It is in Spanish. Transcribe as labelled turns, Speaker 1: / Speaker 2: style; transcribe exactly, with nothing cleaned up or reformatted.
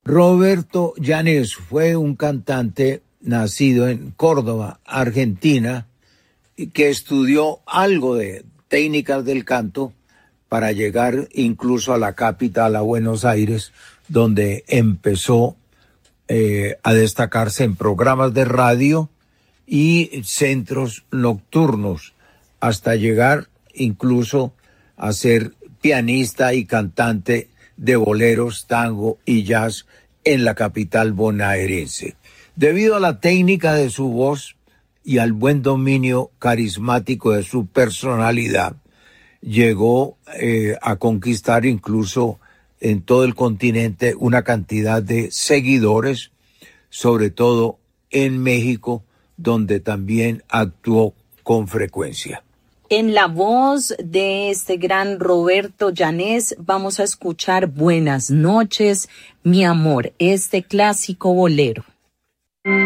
Speaker 1: Roberto Llanes fue un cantante nacido en Córdoba, Argentina, que estudió algo de técnicas del canto para llegar incluso a la capital, a Buenos Aires, donde empezó eh, a destacarse en programas de radio y centros nocturnos, hasta llegar incluso a ser pianista y cantante de boleros, tango y jazz en la capital bonaerense. Debido a la técnica de su voz y al buen dominio carismático de su personalidad, llegó eh, a conquistar incluso en todo el continente una cantidad de seguidores, sobre todo en México, donde también actuó con frecuencia.
Speaker 2: En la voz de este gran Roberto Llanes vamos a escuchar Buenas noches, mi amor, este clásico bolero.